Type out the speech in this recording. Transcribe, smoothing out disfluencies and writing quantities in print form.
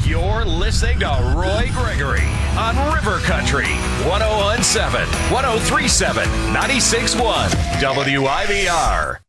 You're listening to Roy Gregory on River Country 1017, 1037, 96.1 WIBR.